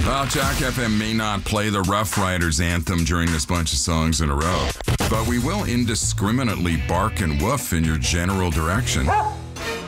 Well, Jack FM may not play the Rough Riders anthem during this bunch of songs in a row, but we will indiscriminately bark and woof in your general direction.